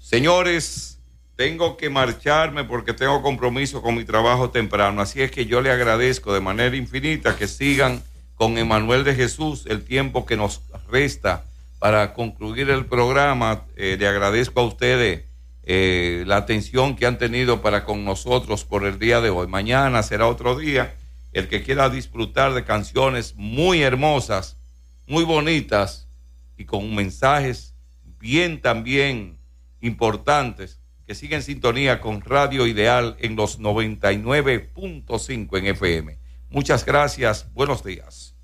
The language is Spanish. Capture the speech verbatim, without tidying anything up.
Señores, tengo que marcharme porque tengo compromiso con mi trabajo temprano, así es que yo le agradezco de manera infinita que sigan con Emanuel de Jesús el tiempo que nos resta para concluir el programa. Eh, le agradezco a ustedes eh, la atención que han tenido para con nosotros por el día de hoy. Mañana será otro día. El que quiera disfrutar de canciones muy hermosas, muy bonitas y con mensajes bien también importantes, que siga en sintonía con Radio Ideal en los noventa y nueve punto cinco en F M. Muchas gracias. Buenos días.